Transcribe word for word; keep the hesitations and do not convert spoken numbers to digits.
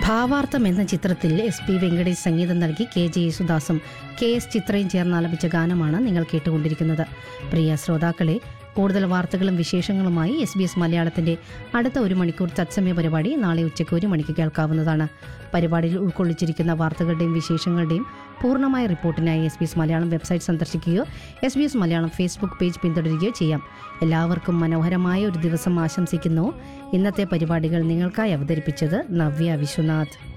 ഭാവാർത്ഥം എന്ന ചിത്രത്തിൽ S P Venkatesh സംഗീതം നൽകി കെ ജെ യേശുദാസും കെ എസ് ചിത്രയും ചേർന്ന് ആലപിച്ച ഗാനമാണ് നിങ്ങൾ കേട്ടുകൊണ്ടിരിക്കുന്നത്. പ്രിയ ശ്രോതാക്കളെ, കൂടുതൽ വാർത്തകളും വിശേഷങ്ങളുമായി എസ് ബി എസ് മലയാളത്തിന്റെ അടുത്ത ഒരു മണിക്കൂർ തത്സമയ പരിപാടി നാളെ ഉച്ചയ്ക്ക് ഒരു മണിക്ക് കേൾക്കാവുന്നതാണ്. പരിപാടിയിൽ ഉൾക്കൊള്ളിച്ചിരിക്കുന്ന വാർത്തകളുടെയും വിശേഷങ്ങളുടെയും പൂർണ്ണമായ റിപ്പോർട്ടിനായി S B S Malayalam website സന്ദർശിക്കുകയോ S B S Malayalam Facebook page പിന്തുടരുകയോ ചെയ്യാം. എല്ലാവർക്കും മനോഹരമായ ഒരു ദിവസം ആശംസിക്കുന്നു. ഇന്നത്തെ പരിപാടികൾ നിങ്ങൾക്കായി അവതരിപ്പിച്ചത് നവ്യ വിശ്വനാഥ്.